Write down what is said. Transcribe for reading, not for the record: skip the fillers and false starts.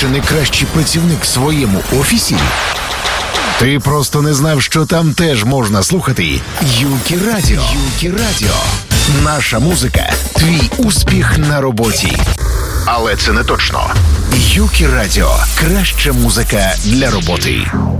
чи не кращий працівник в своєму офісі? Ти просто не знав, що там теж можна слухати Юкі Радіо. Юкі Радіо. Наша музика – твій успіх на роботі. Але це не точно. Юкі Радіо – краща музика для роботи.